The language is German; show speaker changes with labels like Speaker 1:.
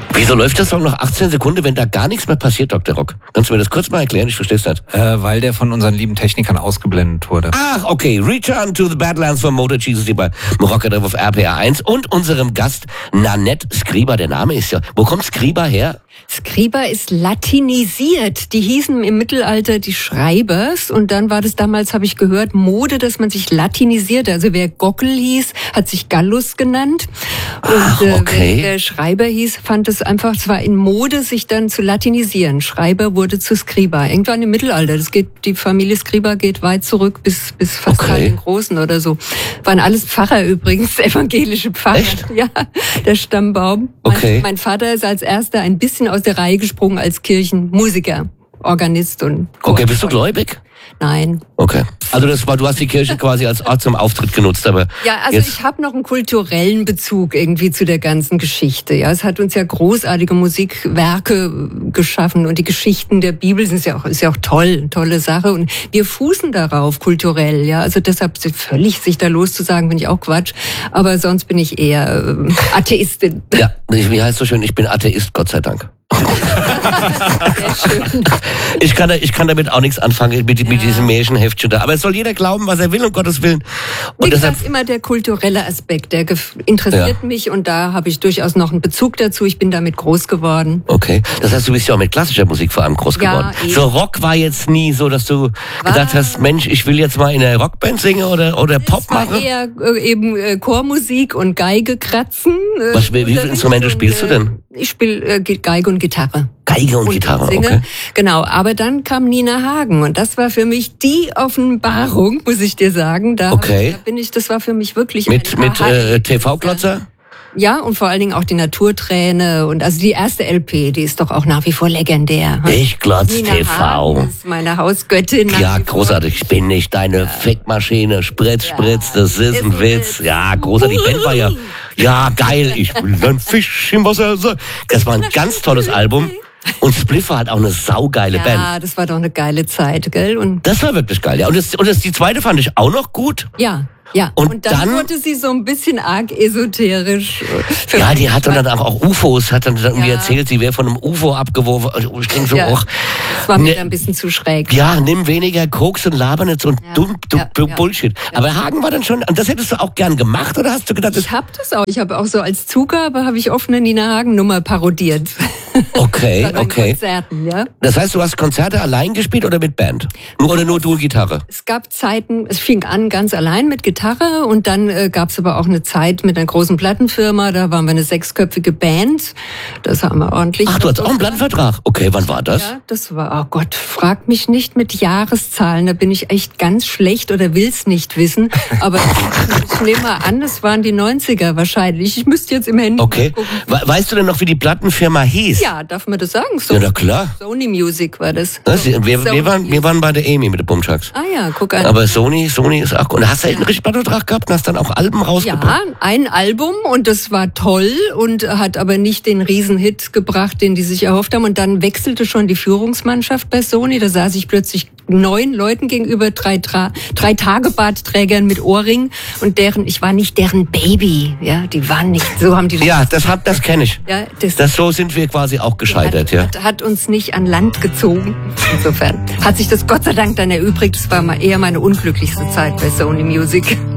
Speaker 1: Wieso läuft der Song noch 18 Sekunden, wenn da gar nichts mehr passiert, Dr. Rock? Kannst du mir das kurz mal erklären? Ich verstehe es nicht.
Speaker 2: Weil der von unseren lieben Technikern ausgeblendet wurde.
Speaker 1: Ach, okay. Return to the Badlands von Motor Jesus hier bei Rockerdrive auf RPR 1 und unserem Gast Nanette Skriba. Der Name ist ja... Wo kommt Skriba her?
Speaker 3: Skriba ist latinisiert. Die hießen im Mittelalter die Schreibers und dann war das damals, habe ich gehört, Mode, dass man sich latinisiert. Also wer Gockel hieß, hat sich Gallus genannt. Und
Speaker 1: okay.
Speaker 3: wer Schreiber hieß, fand es einfach, es war in Mode, sich dann zu latinisieren. Schreiber wurde zu Skriba. Irgendwann im Mittelalter. Die Familie Skriba geht weit zurück bis fast Karl den Großen oder so. Waren alles Pfarrer übrigens, evangelische Pfarrer.
Speaker 1: Echt?
Speaker 3: Ja, der Stammbaum.
Speaker 1: Okay.
Speaker 3: Mein Vater ist als erster ein bisschen aus der Reihe gesprungen als Kirchenmusiker, Organist und Chor.
Speaker 1: Okay, bist du gläubig?
Speaker 3: Nein.
Speaker 1: Okay. Also du hast die Kirche quasi als Ort zum Auftritt genutzt, aber
Speaker 3: ja, also ich habe noch einen kulturellen Bezug irgendwie zu der ganzen Geschichte. Ja, es hat uns ja großartige Musikwerke geschaffen und die Geschichten der Bibel ist ja auch tolle Sache und wir fußen darauf kulturell. Ja, also deshalb völlig sich da loszusagen, bin ich auch Quatsch. Aber sonst bin ich eher Atheistin.
Speaker 1: Ja, wie heißt so schön? Ich bin Atheist, Gott sei Dank.
Speaker 3: Sehr schön.
Speaker 1: Ich kann damit auch nichts anfangen mit diesem Märchenheftchen da. Aber es soll jeder glauben, was er will, um Gottes Willen. Und
Speaker 3: Wie
Speaker 1: deshalb
Speaker 3: gesagt, immer der kulturelle Aspekt, der interessiert mich und da habe ich durchaus noch einen Bezug dazu. Ich bin damit groß geworden.
Speaker 1: Okay, das heißt, du bist ja auch mit klassischer Musik vor allem groß geworden.
Speaker 3: Eben.
Speaker 1: So Rock war jetzt nie so, dass du gedacht hast, Mensch, ich will jetzt mal in einer Rockband singen oder Pop machen?
Speaker 3: Das war eher eben Chormusik und Geige kratzen.
Speaker 1: Wie viele Instrumente spielst du denn?
Speaker 3: Ich spiele Geige und Gitarre.
Speaker 1: Geige und Gitarre,
Speaker 3: singe.
Speaker 1: okay.
Speaker 3: Genau, aber dann kam Nina Hagen und das war für mich die Offenbarung, muss ich dir sagen. Das war für mich wirklich
Speaker 1: mit TV-Glotzer?
Speaker 3: Ja, und vor allen Dingen auch die Naturträne und also die erste LP, die ist doch auch nach wie vor legendär.
Speaker 1: Ich glotz TV.
Speaker 3: Das ist meine Hausgöttin.
Speaker 1: Ja, großartig. Ich bin nicht deine Fickmaschine. Spritz, das ist ein Witz. Ja, großartig. Die Band war ja geil. Ich will ein Fisch im Wasser. Das war ein ganz tolles Album. Und Spliffer hat auch eine saugeile Band.
Speaker 3: Ja, das war doch eine geile Zeit, gell? Und
Speaker 1: das war wirklich geil, ja. Und die zweite fand ich auch noch gut.
Speaker 3: Ja. Ja, und dann wurde sie so ein bisschen arg esoterisch.
Speaker 1: Ja, die hat dann auch UFOs, hat dann irgendwie erzählt, sie wäre von einem UFO abgeworfen. Ich denke so,
Speaker 3: das war mir ein bisschen zu schräg.
Speaker 1: Ja, nimm weniger Koks und laber nicht so dumm Bullshit. Ja. Aber Hagen war dann schon, und das hättest du auch gern gemacht, oder hast du gedacht?
Speaker 3: Ich habe das auch. Ich habe auch so als Zugabe, habe ich oft eine Nina Hagen-Nummer parodiert.
Speaker 1: Okay.
Speaker 3: Konzerten, ja.
Speaker 1: Das heißt, du hast Konzerte allein gespielt oder mit Band? Oder nur du Gitarre?
Speaker 3: Es gab Zeiten, es fing an ganz allein mit Gitarre und dann gab es aber auch eine Zeit mit einer großen Plattenfirma, da waren wir eine 6-köpfige Band. Das haben wir ordentlich.
Speaker 1: Ach, du hast auch einen Plattenvertrag? Okay, wann war das?
Speaker 3: Ja, das war, oh Gott, frag mich nicht mit Jahreszahlen, da bin ich echt ganz schlecht oder will's nicht wissen. Aber ich nehme mal an, es waren die 90er wahrscheinlich. Ich müsste jetzt im Handy gucken.
Speaker 1: Weißt du denn noch, wie die Plattenfirma hieß?
Speaker 3: Ja, darf man das sagen?
Speaker 1: Ja, na klar.
Speaker 3: Sony Music war das.
Speaker 1: Wir waren bei der Amy mit den Bumchucks.
Speaker 3: Ah ja, guck an.
Speaker 1: Aber Sony ist auch... Und hast du einen richtigen Plattenvertrag gehabt und hast dann auch Alben rausgebracht?
Speaker 3: Ja, ein Album und das war toll und hat aber nicht den Riesenhit gebracht, den die sich erhofft haben. Und dann wechselte schon die Führungsmannschaft bei Sony. Da saß ich plötzlich 9 Leuten gegenüber, 3 Tagebartträgern mit Ohrring und ich war nicht deren Baby. Ja, die waren nicht, so haben die...
Speaker 1: Ja, das kenne ich.
Speaker 3: Ja,
Speaker 1: so sind wir quasi auch gescheitert,
Speaker 3: hat uns nicht an Land gezogen. Insofern hat sich das Gott sei Dank dann erübrigt. Das war eher meine unglücklichste Zeit bei Sony Music.